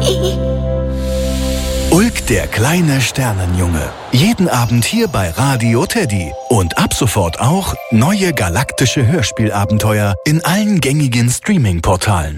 Ulk, der kleine Sternenjunge. Jeden Abend hier bei Radio Teddy. Und ab sofort auch neue galaktische Hörspielabenteuer in allen gängigen Streaming-Portalen.